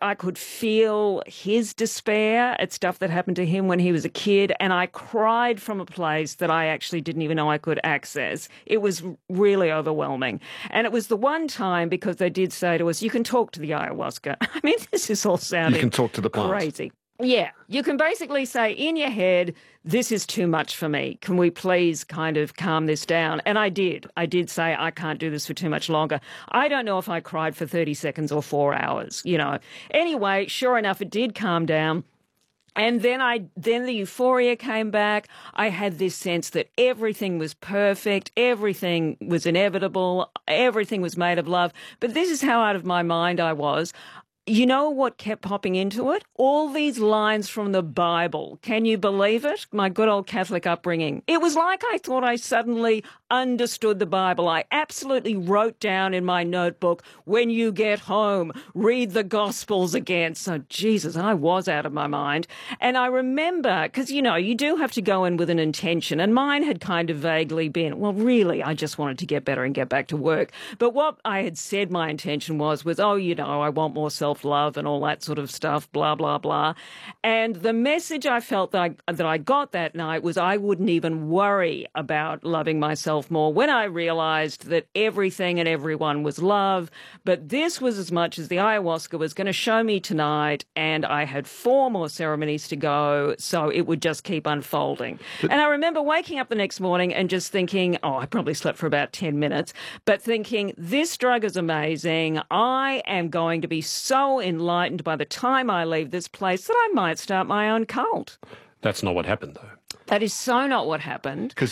I could feel his despair at stuff that happened to him when he was a kid, and I cried from a place that I actually didn't even know I could access. It was really overwhelming. And it was the one time, because they did say to us, you can talk to the ayahuasca. I mean, this is all sounding You can talk to the plant. crazy. Yeah, you can basically say in your head, this is too much for me. Can we please kind of calm this down? And I did. I did say, I can't do this for too much longer. I don't know if I cried for 30 seconds or 4 hours, you know. Anyway, sure enough, it did calm down. And then the euphoria came back. I had this sense that everything was perfect, everything was inevitable, everything was made of love. But this is how out of my mind I was. You know what kept popping into it? All these lines from the Bible. Can you believe it? My good old Catholic upbringing. It was like I thought I suddenly understood the Bible. I absolutely wrote down in my notebook, when you get home, read the Gospels again. So, Jesus, I was out of my mind. And I remember, because, you know, you do have to go in with an intention. And mine had kind of vaguely been, well, really, I just wanted to get better and get back to work. But what I had said my intention was, oh, you know, I want more self-love and all that sort of stuff, blah, blah, blah. And the message I felt that I got that night was I wouldn't even worry about loving myself more when I realized that everything and everyone was love. But this was as much as the ayahuasca was going to show me tonight, and I had 4 more ceremonies to go, so it would just keep unfolding. And I remember waking up the next morning and just thinking, I probably slept for about 10 minutes, but thinking, this drug is amazing. I am going to be so enlightened by the time I leave this place that I might start my own cult. That's not what happened, though. That is so not what happened. Because,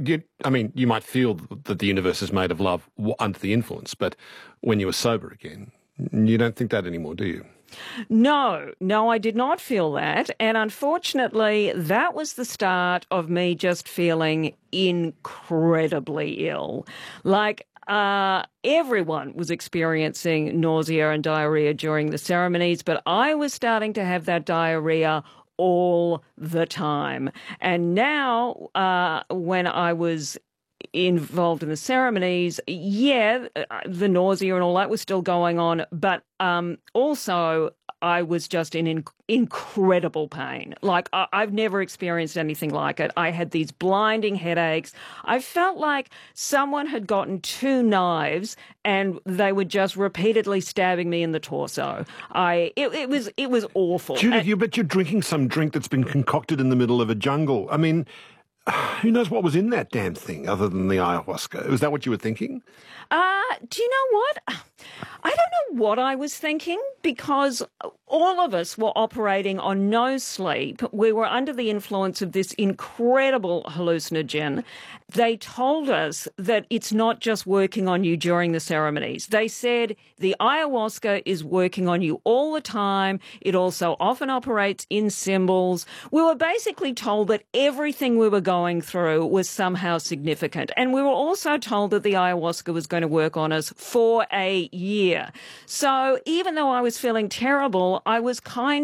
you might feel that the universe is made of love under the influence, but when you were sober again, you don't think that anymore, do you? No, I did not feel that. And unfortunately, that was the start of me just feeling incredibly ill. Like, everyone was experiencing nausea and diarrhea during the ceremonies, but I was starting to have that diarrhea all the time. And now, when I was involved in the ceremonies, the nausea and all that was still going on, but also I was just in incredible pain. Like, I've never experienced anything like it. I had these blinding headaches. I felt like someone had gotten 2 knives and they were just repeatedly stabbing me in the torso. It was awful. Judith, but you're drinking some drink that's been concocted in the middle of a jungle. I mean, who knows what was in that damn thing other than the ayahuasca? Was that what you were thinking? Do you know what? I don't know what I was thinking, because all of us were operating on no sleep. We were under the influence of this incredible hallucinogen. They told us that it's not just working on you during the ceremonies. They said the ayahuasca is working on you all the time. It also often operates in symbols. We were basically told that everything we were going through was somehow significant. And we were also told that the ayahuasca was going to work on us for a year. So even though I was feeling terrible, I was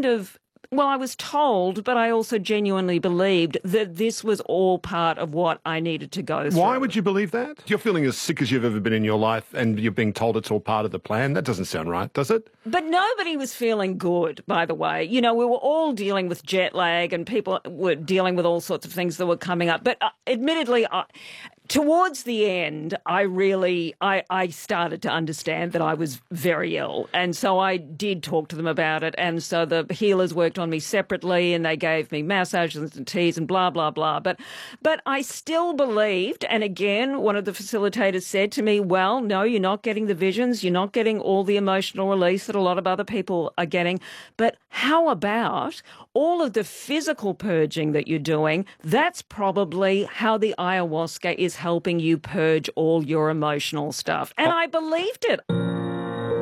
I was told, but I also genuinely believed that this was all part of what I needed to go through. Why would you believe that? You're feeling as sick as you've ever been in your life and you're being told it's all part of the plan. That doesn't sound right, does it? But nobody was feeling good, by the way. You know, we were all dealing with jet lag and people were dealing with all sorts of things that were coming up. But admittedly, towards the end, I started to understand that I was very ill. And so I did talk to them about it. And so the healers worked on me separately and they gave me massages and teas and blah, blah, blah. But I still believed. And again, one of the facilitators said to me, well, no, you're not getting the visions. You're not getting all the emotional release that a lot of other people are getting. But how about all of the physical purging that you're doing? That's probably how the ayahuasca is helping you purge all your emotional stuff. And I believed it.